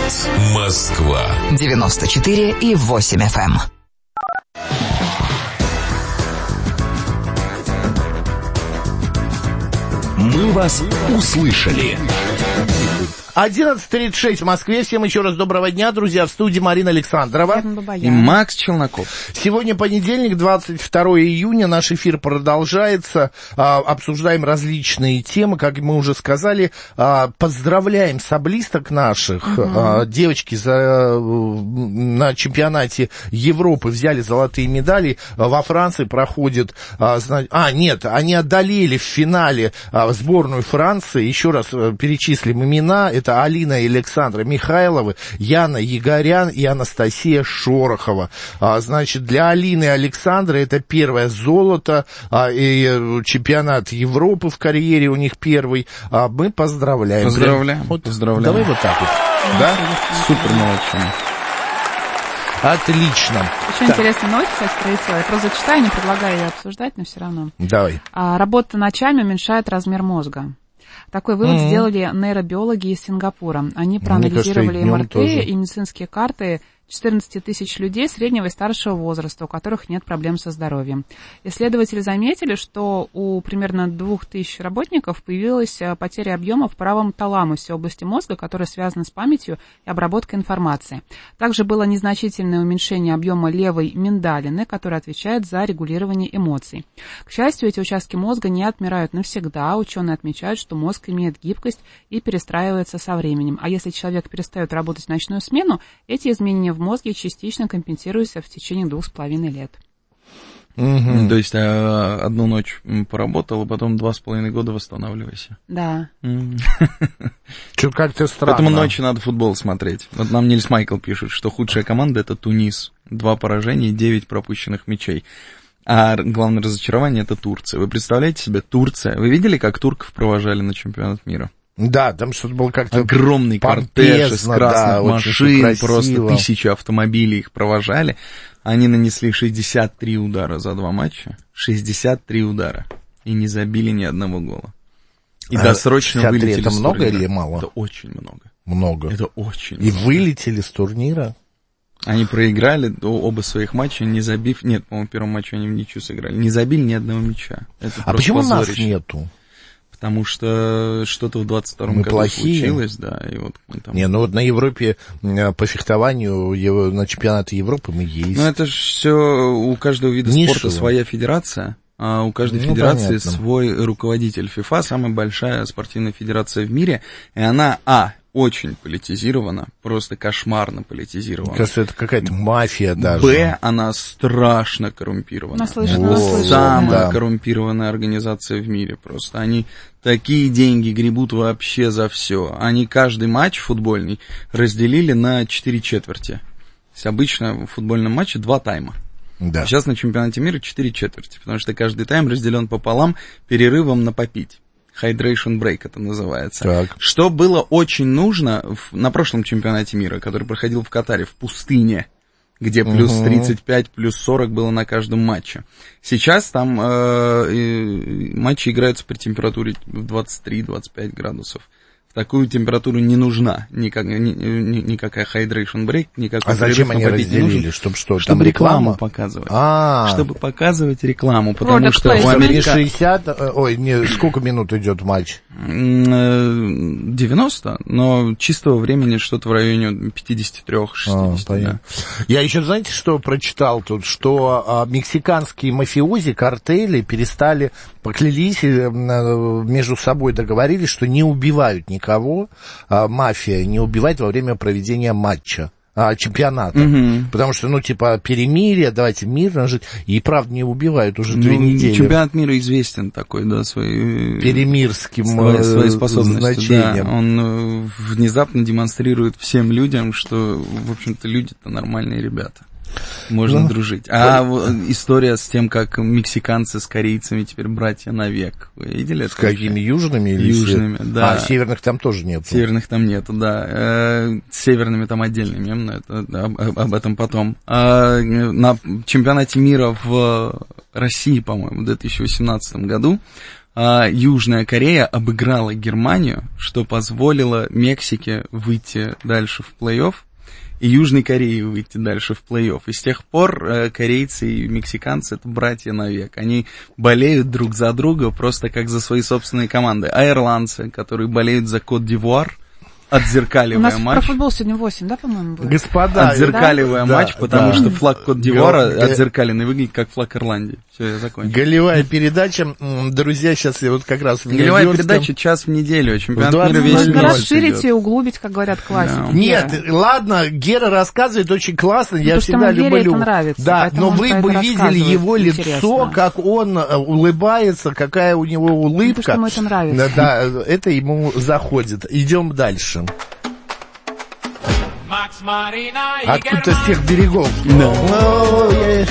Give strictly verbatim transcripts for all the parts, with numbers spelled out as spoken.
Голос Москва. девяносто четыре и восемь эф эм. Мы вас услышали. одиннадцать тридцать шесть в Москве. Всем еще раз доброго дня, друзья. В студии Марина Александрова и Макс Челноков. Сегодня понедельник, двадцать второе июня. Наш эфир продолжается. А, обсуждаем различные темы. Как мы уже сказали, а, поздравляем саблисток наших. Угу. А, девочки за, на чемпионате Европы взяли золотые медали. Во Франции проходит... А, а нет, они одолели в финале а, сборную Франции. Еще раз перечислим имена. Это Алина и Александра Михайловы, Яна Егорян и Анастасия Шорохова. А, значит, для Алины и Александры это первое золото, а, и чемпионат Европы в карьере у них первый. А, мы поздравляем. Поздравляем. Вот, поздравляем. Давай вот так вот. Да? Супер молодчина. Отлично. Очень так. Интересная новость, кстати, пролетела. Я просто зачитаю, не предлагаю ее обсуждать, но все равно. Давай. А, работа ночами уменьшает размер мозга. Такой вывод mm-hmm. сделали нейробиологи из Сингапура. Они проанализировали эм эр тэ и медицинские карты четырнадцать тысяч людей среднего и старшего возраста, у которых нет проблем со здоровьем. Исследователи заметили, что у примерно двух тысяч работников появилась потеря объема в правом таламусе области мозга, которая связана с памятью и обработкой информации. Также было незначительное уменьшение объема левой миндалины, которая отвечает за регулирование эмоций. К счастью, эти участки мозга не отмирают навсегда. Ученые отмечают, что мозг имеет гибкость и перестраивается со временем. А если человек перестает работать в ночную смену, эти изменения в мозге частично компенсируются в течение двух с половиной лет. Mm-hmm. То есть а, одну ночь поработал, а потом два с половиной года восстанавливайся. Да. Mm-hmm. Что-то как-то странно. Поэтому ночью надо футбол смотреть. Вот нам Нильс Майкл пишет, что худшая команда — это Тунис. Два поражения и девять пропущенных мячей. А главное разочарование — это Турция. Вы представляете себе, Турция? Вы видели, как турков провожали на чемпионат мира? Да, там что-то было как-то... Огромный кортеж из красных да, машин, просто тысячи автомобилей их провожали. Они нанесли шестьдесят три удара за два матча. шестьдесят три удара. И не забили ни одного гола. И а досрочно вылетели это с много турнира. Или мало? Это очень много. Много. Это очень И много. вылетели с турнира? Они проиграли оба своих матча, не забив... Нет, по-моему, в первом матче они в ничью сыграли. Не забили ни одного мяча. Это а почему позорище. Нас нету? Потому что что-то в двадцать втором году плохие. случилось, да, и вот мы там... Не, ну вот на Европе по фехтованию, на чемпионаты Европы мы есть. Ну это же все, у каждого вида Нишево. Спорта своя федерация, а у каждой ну, федерации понятно. Свой руководитель. ФИФА самая большая спортивная федерация в мире, и она, а, очень политизирована, просто кошмарно политизирована. Мне кажется, это какая-то мафия даже. Б, она страшно коррумпирована. Наслышана, наслышана. Самая да. коррумпированная организация в мире просто. Они такие деньги гребут вообще за все. Они каждый матч футбольный разделили на четыре четверти. То есть обычно в футбольном матче два тайма. Да. Сейчас на чемпионате мира четыре четверти, потому что каждый тайм разделен пополам перерывом на попить. Hydration break это называется. Так. Что было очень нужно в, на прошлом чемпионате мира, который проходил в Катаре, в пустыне, где плюс угу. тридцать пять, плюс сорок было на каждом матче. Сейчас там э, э, матчи играются при температуре в двадцать три - двадцать пять градусов. В такую температуру не нужна никак, ни, ни, никакая hydration break, никакой а зачем они разделили? Чтобы что? Чтобы там рекламу реклама? показывать. А-а-а. Чтобы показывать рекламу, потому Product что placement. у американ... шестьдесят, ой, не, сколько минут идет матч? девяносто, но чистого времени что-то в районе пятьдесят три - шестьдесят. А, да. Я еще, знаете, что прочитал тут? Что а, мексиканские мафиози, картели перестали, поклялись, между собой договорились, что не убивают никого, а, мафия не убивает во время проведения матча. А, чемпионата. Угу. Потому что, ну, типа, перемирие, давайте мирно жить. И, правда, не убивают уже ну, две недели. Чемпионат мира известен такой, да, своей... Перемирским своей, своей способностью, значением. Да. Он внезапно демонстрирует всем людям, что, в общем-то, люди-то нормальные ребята. Можно ну, дружить. А да. История с тем, как мексиканцы с корейцами теперь братья навек. Вы видели? С какими южными? Или южными, сев... да. А, северных там тоже нет. Северных там нету, да. Э, с северными там отдельный мем, но это, об, об этом потом. А, на чемпионате мира в России, по-моему, в две тысячи восемнадцатом году а, Южная Корея обыграла Германию, что позволило Мексике выйти дальше в плей-офф, и Южной Корее выйти дальше в плей-офф. И с тех пор э, корейцы и мексиканцы — это братья навек. Они болеют друг за друга просто как за свои собственные команды. А ирландцы, которые болеют за Кот-д'Ивуар, отзеркаливая У нас матч. про футбол сегодня восемь, да, по-моему, будет? Господа, Отзеркаливая да? матч, Да, потому да. что флаг Кот-д'Ивуара Га- отзеркаленный выглядит как флаг Ирландии. Все, я закончил. Голевая передача. М, Друзья, сейчас я вот как раз... в Голевая Миргорском- передача час в неделю. Чемпионат В мира двадцать весь ноль Можно ноль месяц расширить идет. и углубить, как говорят классики. Да. Нет, Гера. ладно, Гера рассказывает очень классно, я Потому что всегда ему Гере люблю. это нравится, Да, поэтому но он вы про бы это видели рассказывает его лицо, интересно. как он э, улыбается, какая у него улыбка. Потому что ему это нравится. Да, да, это ему заходит. Идем дальше. Откуда-то с тех берегов. Да. О, я-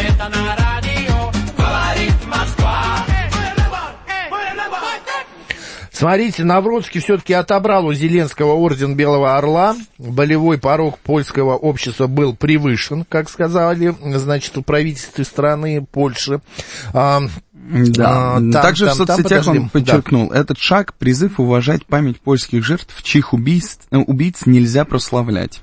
Смотрите, Навродский все-таки отобрал у Зеленского орден Белого Орла. Болевой порог польского общества был превышен, как сказали, значит, в правительстве страны Польши. А, Да. а, там, Также там, в там, соцсетях подожди. он подчеркнул, этот шаг — призыв уважать память польских жертв, чьих убийств, э, убийц нельзя прославлять.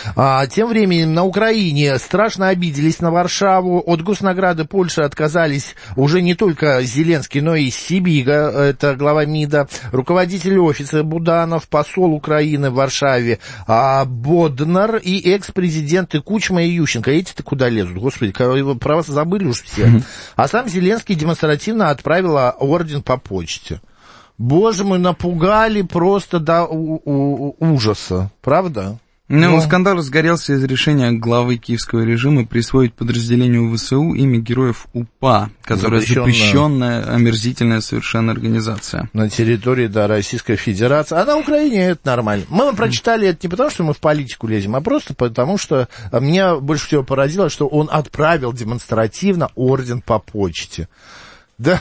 А, тем временем на Украине страшно обиделись на Варшаву. От госнаграды Польши отказались уже не только Зеленский, но и Сибига, это глава МИДа, руководитель офиса Буданов, посол Украины в Варшаве а, Боднар и экс-президенты Кучма и Ющенко. Эти-то куда лезут? Господи, про вас забыли уж все. А сам Зеленский демонстративно отправил орден по почте. Боже мой, напугали просто до у- у- ужаса. Правда? Ну, Ну. скандал разгорелся из решения главы киевского режима присвоить подразделению ВСУ имя героев УПА, которая Запрещенная. запрещенная, омерзительная совершенно организация. На территории, да, Российской Федерации. А на Украине это нормально. Мы прочитали это не потому, что мы в политику лезем, а просто потому, что меня больше всего поразило, что он отправил демонстративно орден по почте. Да,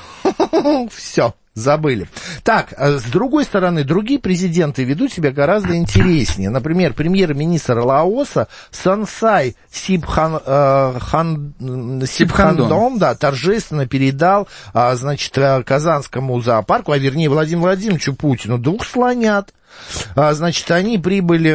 все. Забыли. Так, с другой стороны, другие президенты ведут себя гораздо интереснее. Например, премьер-министр Лаоса Сансай Сипхан, э, хан, Сипхандон, да, торжественно передал, а, значит, Казанскому зоопарку, а вернее Владимиру Владимировичу Путину, двух слонят. А, значит, они прибыли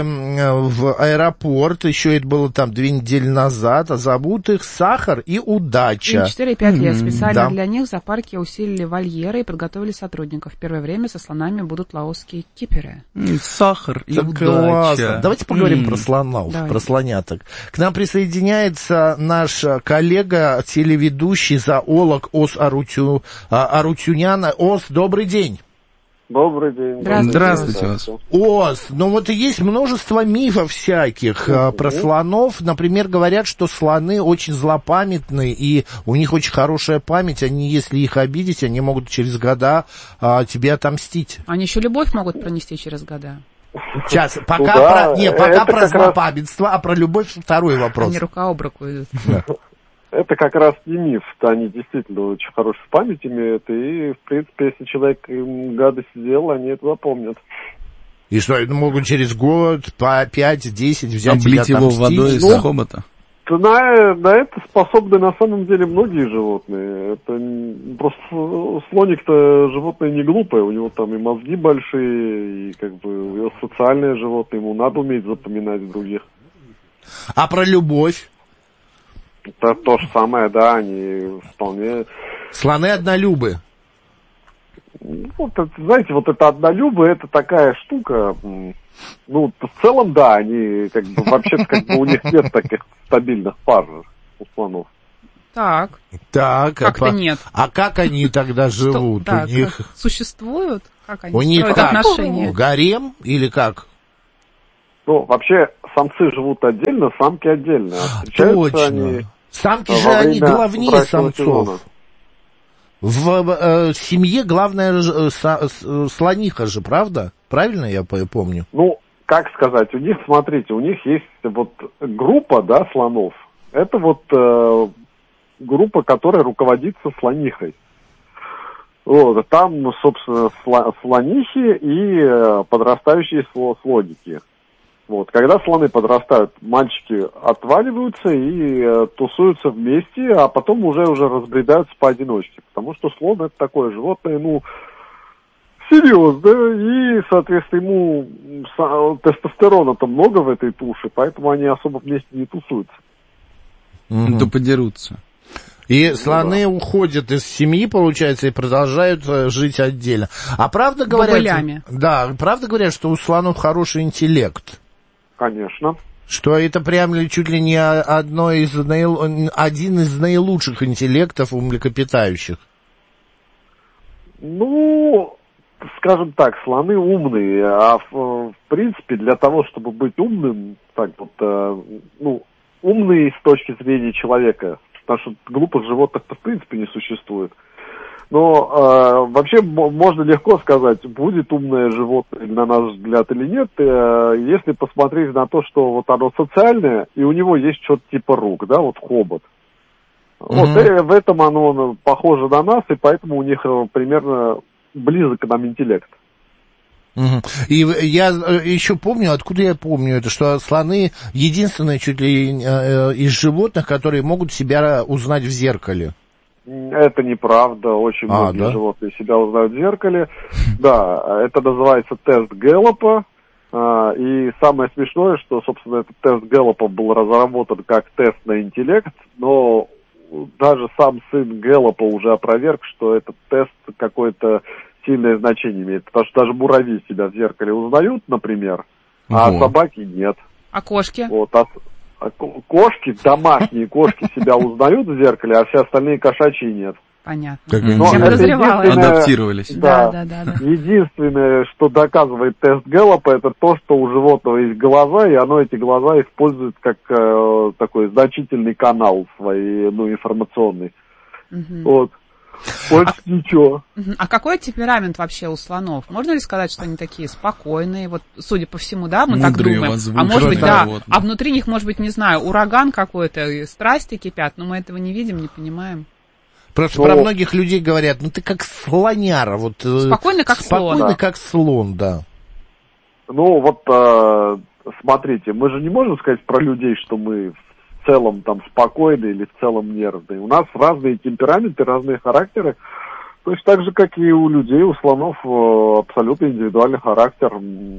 в аэропорт, еще это было там две недели назад, а зовут их Сахар и Удача. четыре-пять лет специально да. для них в зоопарке усилили вольеры и подготовили сотрудников. В первое время со слонами будут лаосские киперы. Сахар и Так удача. классно. Давайте поговорим М. про слонов, Давай. про слоняток. К нам присоединяется наш коллега, телеведущий, зоолог Ос Арутю, а, Арутюнян. Ос, добрый день. Добрый день. Здравствуйте. Здравствуйте вас. Ос, ну вот и есть множество мифов всяких а, про слонов. Например, говорят, что слоны очень злопамятны, и у них очень хорошая память. Они, если их обидеть, они могут через года а, тебе отомстить. Они еще любовь могут пронести через года. Сейчас, пока Ну да, про, не, пока это про как раз- злопамятство, а про любовь второй вопрос. Они рука об руку идут. Это как раз не миф. Они действительно очень хорошую память имеют. И, в принципе, если человек им гадость сделал, они это запомнят. И что, ну, могут через год, по пять-десять взять Облить тебя его отомстить? водой из Ну, хобота. То На, на это способны на самом деле многие животные. Это н- просто слоник-то животное не глупое. У него там и мозги большие, и как бы у него социальное животное. Ему надо уметь запоминать других. А про любовь? Это то же самое, да, они вполне... Слоны однолюбы. Вот, это, знаете, вот это однолюбы, это такая штука, м, ну, в целом, да, они, как бы, вообще-то, как бы, у них нет таких стабильных пар у слонов. Так, Так, как-то а, по- нет. а как они тогда живут? Что- У так, них, существуют? Как они у них строят как? отношения? Гарем или как? Ну, вообще, самцы живут отдельно, самки отдельно. А встречаются Точно. они Самки во же, они время главнее брачного самцов. сезона. В э, семье главная ж- э, са- с- слониха же, правда? Правильно я по- помню? Ну, как сказать, у них, смотрите, у них есть вот группа, да, слонов. Это вот э, группа, которая руководится слонихой. Вот, там, ну, собственно, сло- слонихи и э, подрастающие сло- слоники. Вот, когда слоны подрастают, мальчики отваливаются и э, тусуются вместе, а потом уже уже разбредаются поодиночке. Потому что слон — это такое животное, ну, серьезно, и, соответственно, ему тестостерона-то много в этой туше, поэтому они особо вместе не тусуются. Mm-hmm. Да подерутся. И слоны ну, да. уходят из семьи, получается, и продолжают жить отдельно. А правда говорят... Бобылями. Да, правда говорят, что у слонов хороший интеллект? Конечно. Что это прям чуть ли не одно из наил... один из наилучших интеллектов у млекопитающих? Ну, скажем так, слоны умные, а в, в принципе для того, чтобы быть умным, так вот, э, ну, умный с точки зрения человека, потому что глупых животных-то в принципе не существует. Но э, вообще можно легко сказать, будет умное животное, на наш взгляд, или нет, э, если посмотреть на то, что вот оно социальное, и у него есть что-то типа рук, да, вот хобот. Mm-hmm. Вот и в этом оно похоже на нас, и поэтому у них примерно близок к нам интеллект. Угу. И я еще помню, откуда я помню это, что слоны единственные чуть ли э, из животных, которые могут себя узнать в зеркале. Это неправда, очень а, многие да? животные себя узнают в зеркале. Да, это называется тест Гэллопа. И самое смешное, что, собственно, этот тест Гэллопа был разработан как тест на интеллект, но даже сам сын Гэллопа уже опроверг, что этот тест какое-то сильное значение имеет. Потому что даже муравьи себя в зеркале узнают, например, а вот. собаки нет. А кошки? Вот, а, а кошки, домашние кошки себя узнают в зеркале, а все остальные кошачьи нет. Понятно. Как я подозревала. Адаптировались. Да, да, да, да. Единственное, что доказывает тест Гэллопа, это то, что у животного есть глаза, и оно эти глаза использует как э, такой значительный канал свой, ну, информационный. Угу. Вот. Больше а, ничего. А какой темперамент вообще у слонов? Можно ли сказать, что они такие спокойные? Вот, судя по всему, да, мы Мудрые, так думаем. А может быть, да, а внутри них, может быть, не знаю, ураган какой-то, страсти кипят, но мы этого не видим, не понимаем. Просто ну, про многих людей говорят, ну ты как слоняра. Вот, спокойно, как спокойно, слон. Спокойно, как слон, да. Ну, вот, э, смотрите, мы же не можем сказать про людей, что мы в целом там спокойные или в целом нервные. У нас разные темпераменты, разные характеры. Точно так же, как и у людей, у слонов абсолютно индивидуальный характер.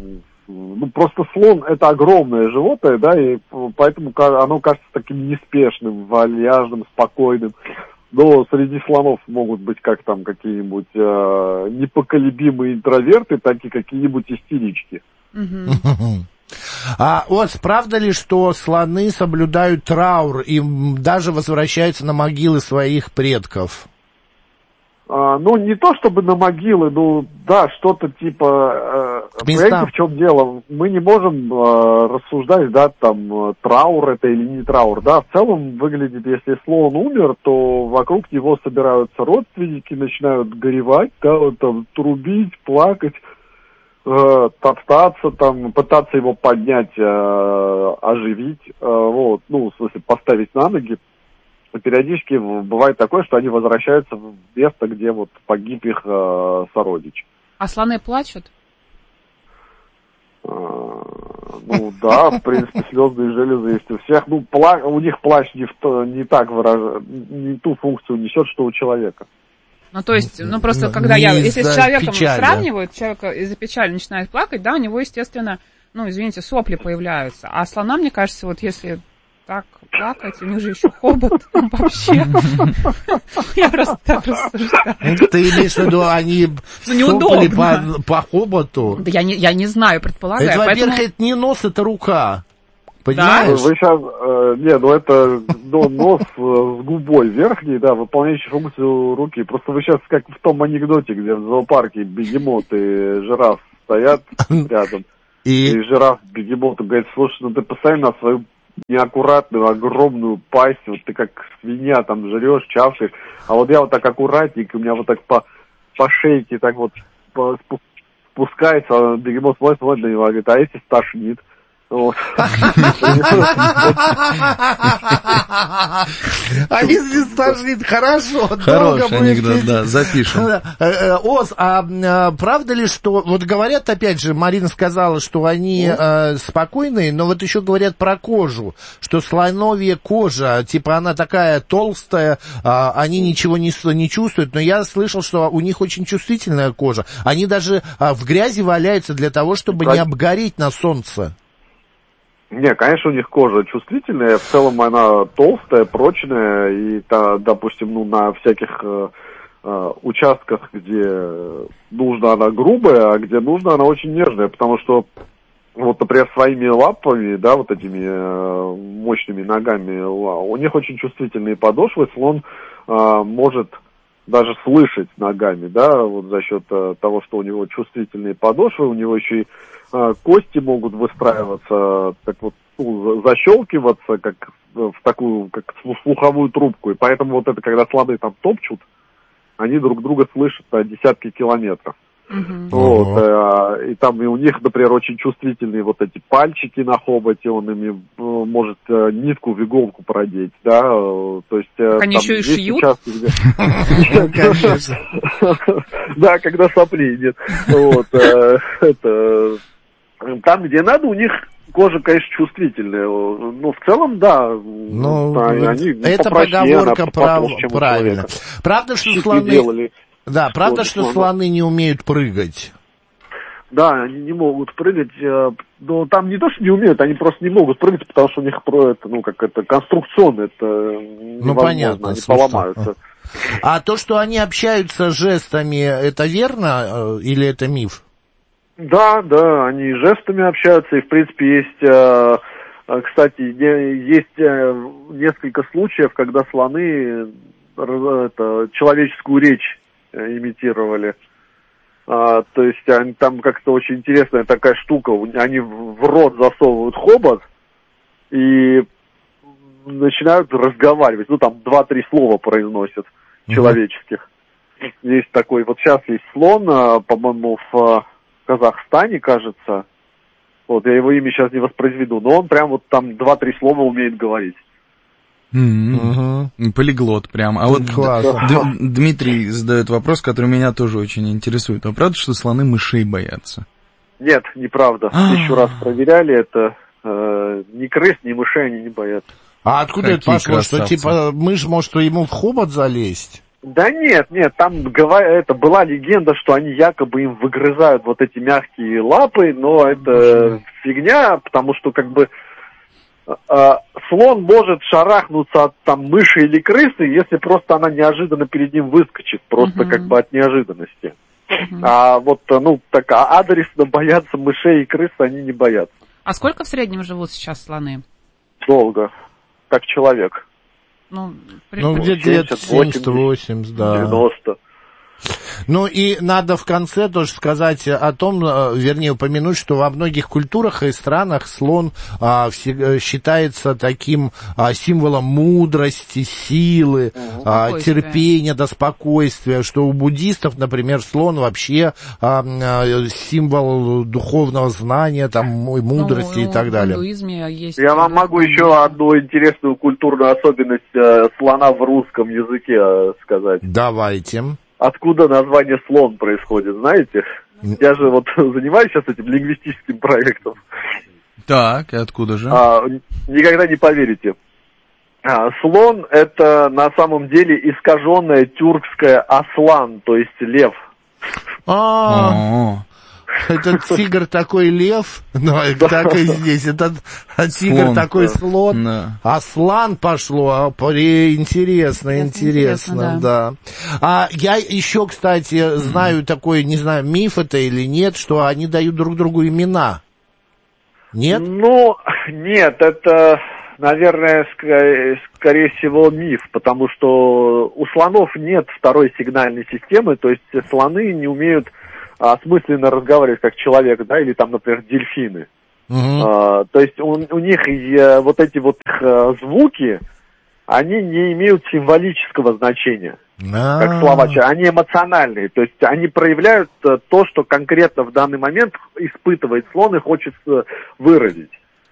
Ну, просто слон — это огромное животное, да, и поэтому оно кажется таким неспешным, вальяжным, спокойным. Но среди слонов могут быть как там какие-нибудь э, непоколебимые интроверты, так и какие-нибудь истерички. Mm-hmm. А вот правда ли, что слоны соблюдают траур и даже возвращаются на могилы своих предков? А, ну, не то чтобы на могилы, ну, да, что-то типа... Э, понимаете, в чем дело? Мы не можем э, рассуждать, да, там, траур это или не траур, да. В целом выглядит, если слон умер, то вокруг него собираются родственники, начинают горевать, да, вот, там, трубить, плакать, э, топтаться, там, пытаться его поднять, э, оживить, э, вот, ну, в смысле, поставить на ноги. Периодически бывает такое, что они возвращаются в место, где вот погиб их э, сородич. А слоны плачут? А, ну да, в принципе, слезные железы есть у всех. Ну, пла- у них плач не, в то, не так выражает, не ту функцию несет, что у человека. Ну, то есть, ну, просто ну, когда я, если с человеком печаль, сравнивают, да? Человек из-за печали начинает плакать, да, у него, естественно, ну, извините, сопли появляются. А слона, мне кажется, вот если... так плакать, у них же еще хобот вообще. Я просто так рассуждаю. Ты имеешь в виду, они сопли по хоботу? Да я не знаю, предполагаю. Это, во-первых, это не нос, это рука. Понимаешь? Вы сейчас, не, ну это нос с губой верхней, да, выполняющий функцию руки. Просто вы сейчас как в том анекдоте, где в зоопарке бегемот и жираф стоят рядом. И жираф бегемоту говорит: слушай, ну ты постоянно на свою неаккуратную, огромную пасть, вот ты как свинья там жрешь, чавкаешь, а вот я вот так аккуратненько, у меня вот так по, по шейке так вот по, спускается, а бегемот смотрит, смотрит на него, говорит: а если стошнит? Вот. А если стошнит, хорошо. Хороший анекдот, да, запишем. Оз, а правда ли, что... Вот говорят, опять же, Марина сказала, что они э, спокойные, но вот еще говорят про кожу, что слоновья кожа, типа она такая толстая, э, они ничего не, не чувствуют, но я слышал, что у них очень чувствительная кожа. Они даже э, в грязи валяются для того, чтобы не обгореть на солнце. Не, конечно, у них кожа чувствительная, в целом она толстая, прочная, и, та, допустим, ну, на всяких э, э, участках, где нужно она грубая, а где нужно она очень нежная, потому что, вот, например, своими лапами, да, вот этими э, мощными ногами, у них очень чувствительные подошвы, слон э, может даже слышать ногами, да, вот за счет э, того, что у него чувствительные подошвы, у него еще и кости могут выстраиваться, так вот, ну, защелкиваться, как в такую, как слуховую трубку. И поэтому вот это, когда слоны там топчут, они друг друга слышат на десятки километров. Uh-huh. Вот, uh-huh. И там и у них, например, очень чувствительные вот эти пальчики на хоботе, он ими может нитку в иголку продеть, да, то есть... Они еще и шьют? Да, когда соплей нет. Вот, это... Там, где надо, у них кожа, конечно, чувствительная. Ну, в целом, да. Ну, да, они, это поговорка прав... правильно. Правда, что слоны... Делали. Да, правда, что слоны. слоны не умеют прыгать? Да, они не могут прыгать. Но там не то, что не умеют, они просто не могут прыгать, потому что у них это, ну, как это, конструкционно, это невозможно, ну, понятно, они слушай, поломаются. А то, что они общаются жестами, это верно или это миф? Да, да, они жестами общаются, и, в принципе, есть, кстати, есть несколько случаев, когда слоны это, человеческую речь имитировали. А, то есть они, там как-то очень интересная такая штука, они в, в рот засовывают хобот и начинают разговаривать, ну, там два-три слова произносят mm-hmm. человеческих. Есть такой, вот сейчас есть слон, по-моему, в... в Казахстане, кажется. Вот, я его имя сейчас не воспроизведу, но он прям вот там два-три слова умеет говорить. Mm-hmm. Uh-huh. Полиглот прям. А вот Д- Дмитрий задает вопрос, который меня тоже очень интересует. А правда, что слоны мышей боятся? Нет, неправда. Еще раз проверяли это. Э, ни крыс, ни мышей они не боятся. А откуда Какие это пошло? Красавцы. Что типа мышь может ему в хобот залезть? Да нет, нет, там это была легенда, что они якобы им выгрызают вот эти мягкие лапы, но это mm-hmm. фигня, потому что как бы э, слон может шарахнуться от там мыши или крысы, если просто она неожиданно перед ним выскочит, просто mm-hmm. как бы от неожиданности. Mm-hmm. А вот, ну, так адресно боятся мышей и крыс они не боятся. А сколько в среднем живут сейчас слоны? Долго, как человек. Ну, ну где-то лет семьдесят-восемьдесят, да. девяносто. Ну и надо в конце тоже сказать о том, вернее упомянуть, что во многих культурах и странах слон а, всегда считается таким а, символом мудрости, силы, угу. а, терпения, да, спокойствия, что у буддистов, например, слон вообще а, символ духовного знания, там, мудрости ну, и так далее. В индуизме есть... Я вам могу еще одну интересную культурную особенность э, слона в русском языке э, сказать. Давайте. Откуда название слон происходит, знаете? Я же вот занимаюсь сейчас этим лингвистическим проектом. Так, и откуда же? А, никогда не поверите. А, слон — это на самом деле искаженное тюркское аслан, то есть лев. А-а-а. Этот тигр такой лев, ну, так и здесь, этот тигр слон, такой да. слон, да. Аслан пошло, а, интересно, Это интересно, интересно, да. да. А я еще, кстати, знаю mm-hmm. такой, не знаю, миф это или нет, что они дают друг другу имена. Нет? Ну, нет, это, наверное, скорее, скорее всего миф, потому что у слонов нет второй сигнальной системы, то есть слоны не умеют осмысленно разговаривать как человек, да, или там, например, дельфины. Uh-huh. А, то есть у, у них и, вот эти вот а, звуки, они не имеют символического значения, uh-huh. как слова, они эмоциональные, то есть они проявляют то, что конкретно в данный момент испытывает слон и хочет выразить.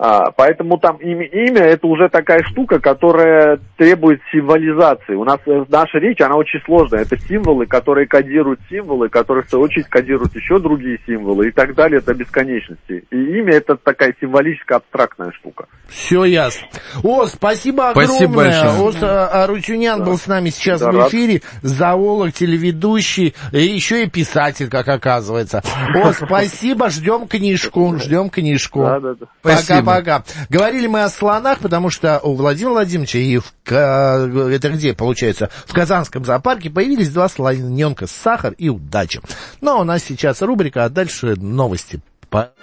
А, поэтому там имя, имя это уже такая штука, которая требует символизации. У нас наша речь, она очень сложная. Это символы, которые кодируют символы, которые в свою очередь кодируют еще другие символы и так далее до бесконечности. И имя это такая символическая абстрактная штука. Все ясно. О, спасибо огромное. Спасибо большое. Ос Арутюнян да. был с нами сейчас да, в эфире. Рад. Зоолог, телеведущий, и еще и писатель, как оказывается. О, спасибо, ждем книжку, ждем книжку. Да, да, да. Пока-пока. Пока. Говорили мы о слонах, потому что у Владимира Владимировича и в, это где, получается, в Казанском зоопарке появились два слоненка, Сахар и Удача. Но у нас сейчас рубрика, а дальше новости. По...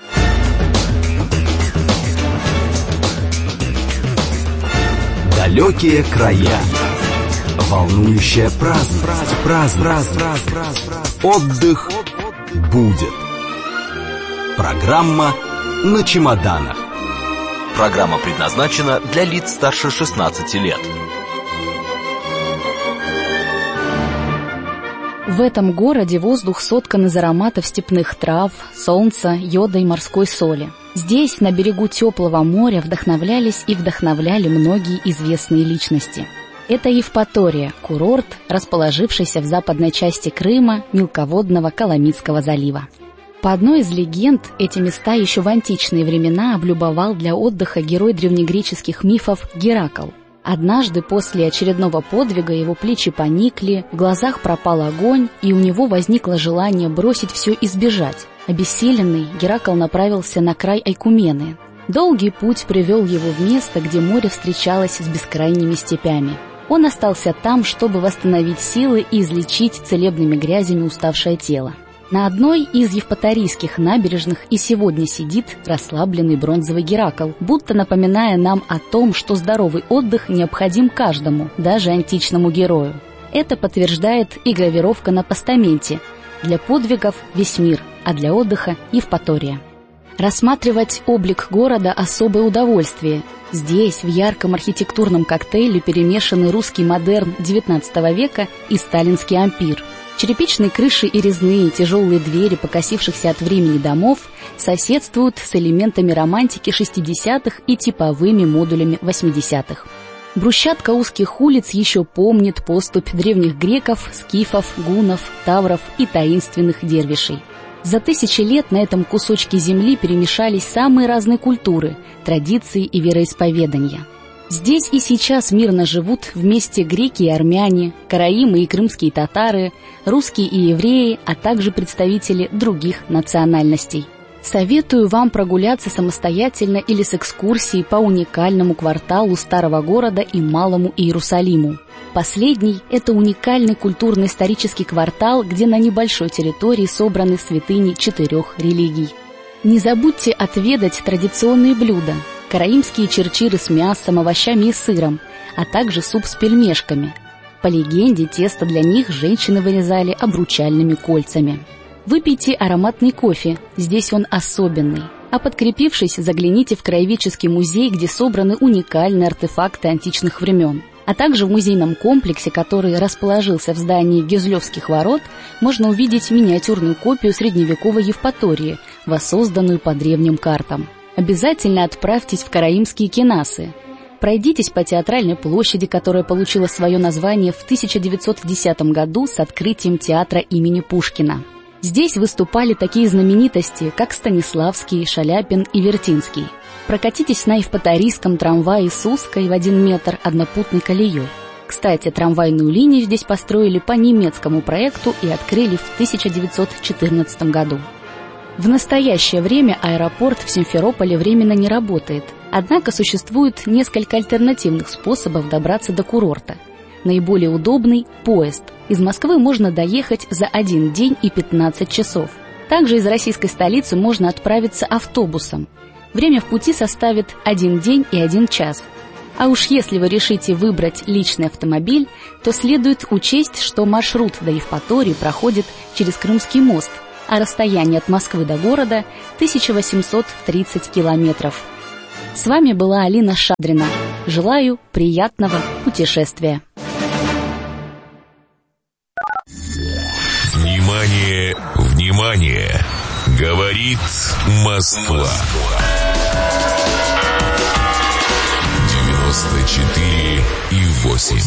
Далекие края. Волнующая праздность. Праздность. Отдых будет. Программа на чемоданах. Программа предназначена для лиц старше шестнадцати лет. В этом городе воздух соткан из ароматов степных трав, солнца, йода и морской соли. Здесь, на берегу теплого моря, вдохновлялись и вдохновляли многие известные личности. Это Евпатория, курорт, расположившийся в западной части Крыма, мелководного Коломитского залива. По одной из легенд, эти места еще в античные времена облюбовал для отдыха герой древнегреческих мифов Геракл. Однажды после очередного подвига его плечи поникли, в глазах пропал огонь, и у него возникло желание бросить все и сбежать. Обессиленный, Геракл направился на край Айкумены. Долгий путь привел его в место, где море встречалось с бескрайними степями. Он остался там, чтобы восстановить силы и излечить целебными грязями уставшее тело. На одной из евпаторийских набережных и сегодня сидит расслабленный бронзовый Геракл, будто напоминая нам о том, что здоровый отдых необходим каждому, даже античному герою. Это подтверждает и гравировка на постаменте. Для подвигов весь мир, а для отдыха Евпатория. Рассматривать облик города – особое удовольствие. Здесь, в ярком архитектурном коктейле, перемешаны русский модерн девятнадцатого века и сталинский ампир. Черепичные крыши и резные тяжелые двери покосившихся от времени домов соседствуют с элементами романтики шестидесятых и типовыми модулями восьмидесятых. Брусчатка узких улиц еще помнит поступь древних греков, скифов, гуннов, тавров и таинственных дервишей. За тысячи лет на этом кусочке земли перемешались самые разные культуры, традиции и вероисповедания. Здесь и сейчас мирно живут вместе греки и армяне, караимы и крымские татары, русские и евреи, а также представители других национальностей. Советую вам прогуляться самостоятельно или с экскурсией по уникальному кварталу Старого города и Малому Иерусалиму. Последний – это уникальный культурно-исторический квартал, где на небольшой территории собраны святыни четырех религий. Не забудьте отведать традиционные блюда – караимские чирчиры с мясом, овощами и сыром, а также суп с пельмешками. По легенде, тесто для них женщины вырезали обручальными кольцами. Выпейте ароматный кофе, здесь он особенный. А подкрепившись, загляните в краеведческий музей, где собраны уникальные артефакты античных времен. А также в музейном комплексе, который расположился в здании Гюзлевских ворот, можно увидеть миниатюрную копию средневековой Евпатории, воссозданную по древним картам. Обязательно отправьтесь в караимские кенасы. Пройдитесь по Театральной площади, которая получила свое название в тысяча девятьсот десятом году с открытием театра имени Пушкина. Здесь выступали такие знаменитости, как Станиславский, Шаляпин и Вертинский. Прокатитесь на евпаторийском трамвае с узкой в один метр однопутной колеей. Кстати, трамвайную линию здесь построили по немецкому проекту и открыли в тысяча девятьсот четырнадцатом году. В настоящее время аэропорт в Симферополе временно не работает, однако существует несколько альтернативных способов добраться до курорта. Наиболее удобный – поезд. Из Москвы можно доехать за один день и пятнадцать часов. Также из российской столицы можно отправиться автобусом. Время в пути составит один день и один час. А уж если вы решите выбрать личный автомобиль, то следует учесть, что маршрут до Евпатории проходит через Крымский мост, а расстояние от Москвы до города – тысяча восемьсот тридцать километров. С вами была Алина Шадрина. Желаю приятного путешествия. Внимание, внимание! Говорит Москва. восемь.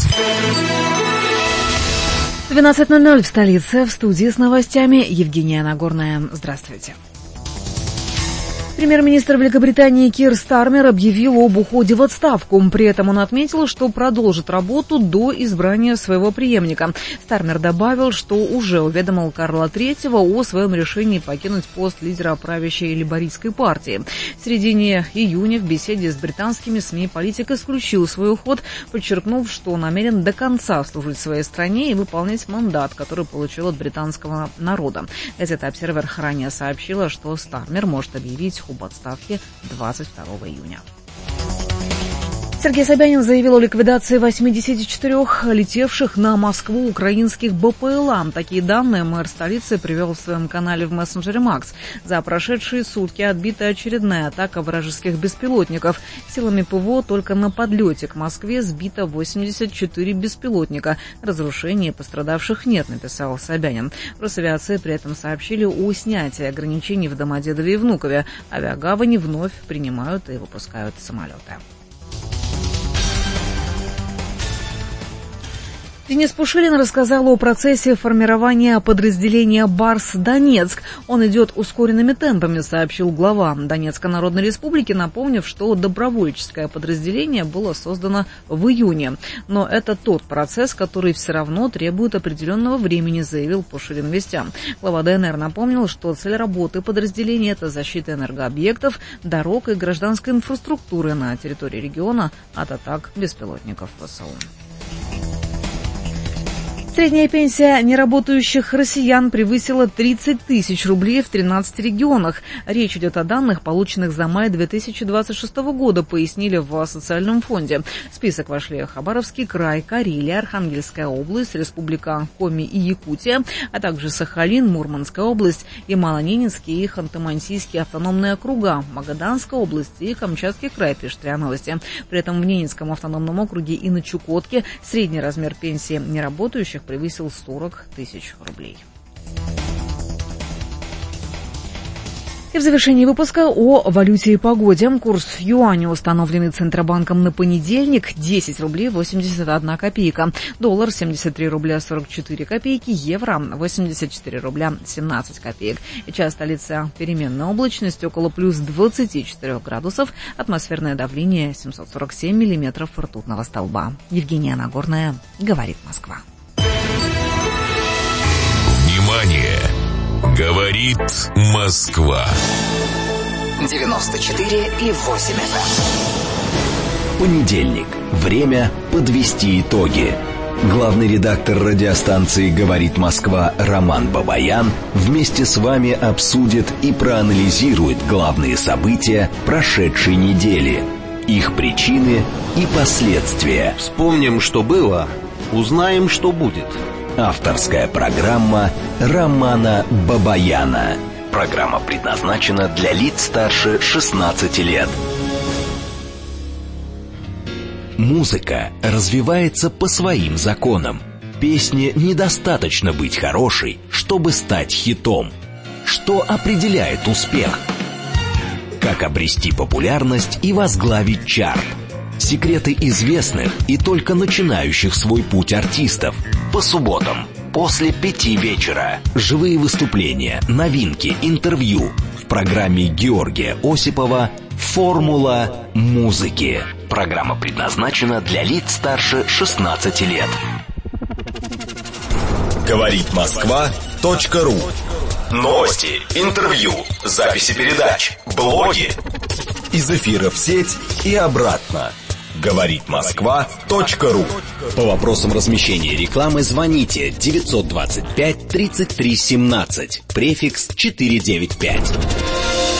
двенадцать ноль ноль в столице. В студии с новостями Евгения Нагорная. Здравствуйте. Премьер-министр Великобритании Кир Стармер объявил об уходе в отставку. При этом он отметил, что продолжит работу до избрания своего преемника. Стармер добавил, что уже уведомил Карла Третьего о своем решении покинуть пост лидера правящей лейбористской партии. В середине июня в беседе с британскими СМИ политик исключил свой уход, подчеркнув, что намерен до конца служить своей стране и выполнять мандат, который получил от британского народа. Газета «Обсервер» ранее сообщила, что Стармер может объявить об отставке двадцать второго июня. Сергей Собянин заявил о ликвидации восьмидесяти четырёх летевших на Москву украинских БПЛА. Такие данные мэр столицы привел в своем канале в мессенджере Макс. За прошедшие сутки отбита очередная атака вражеских беспилотников. Силами ПВО только на подлете к Москве сбито восемьдесят четыре беспилотника. Разрушений и пострадавших нет, написал Собянин. В Росавиации при этом сообщили о снятии ограничений в Домодедове и Внукове. Авиагавани вновь принимают и выпускают самолеты. Денис Пушилин рассказал о процессе формирования подразделения «Барс Донецк». Он идет ускоренными темпами, сообщил глава Донецкой Народной Республики, напомнив, что добровольческое подразделение было создано в июне. Но это тот процесс, который все равно требует определенного времени, заявил Пушилин вестям. Глава ДНР напомнил, что цель работы подразделения – это защита энергообъектов, дорог и гражданской инфраструктуры на территории региона от атак беспилотников ВСУ. Средняя пенсия неработающих россиян превысила тридцать тысяч рублей в тринадцати регионах. Речь идет о данных, полученных за май две тысячи двадцать шестого года, пояснили в социальном фонде. В список вошли Хабаровский край, Карелия, Архангельская область, Республика Коми и Якутия, а также Сахалин, Мурманская область, Ямало-Ненецкий и Ханты-Мансийские автономные округа, Магаданская область и Камчатский край, пишет РИА Новости. При этом в Ненецком автономном округе и на Чукотке средний размер пенсии неработающих превысил сорок тысяч рублей. И в завершении выпуска о валюте и погоде. Курс юаня, установленный Центробанком на понедельник, десять рублей восемьдесят одна копейка. Доллар семьдесят три рубля сорок четыре копейки. Евро восемьдесят четыре рубля семнадцать копеек. Сейчас столица переменная облачность около плюс двадцати четырёх градусов. Атмосферное давление семьсот сорок семь миллиметров ртутного столба. Евгения Нагорная, говорит Москва. Внимание! Говорит Москва. девяносто четыре и восемь эф эм. Понедельник. Время подвести итоги. Главный редактор радиостанции «Говорит Москва» Роман Бабаян вместе с вами обсудит и проанализирует главные события прошедшей недели, их причины и последствия. Вспомним, что было, узнаем, что будет. Авторская программа Романа Бабаяна. Программа предназначена для лиц старше шестнадцати лет. Музыка развивается по своим законам. Песне недостаточно быть хорошей, чтобы стать хитом. Что определяет успех? Как обрести популярность и возглавить чарт? Секреты известных и только начинающих свой путь артистов. По субботам после пяти вечера. Живые выступления, новинки, интервью. В программе Георгия Осипова «Формула музыки». Программа предназначена для лиц старше шестнадцати лет. Говорит Москва.ру. Новости, интервью, записи передач, блоги. Из эфира в сеть и обратно. Говорит Москва.ру. По вопросам размещения рекламы звоните девятьсот двадцать пять тридцать три семнадцать, префикс четыреста девяносто пять.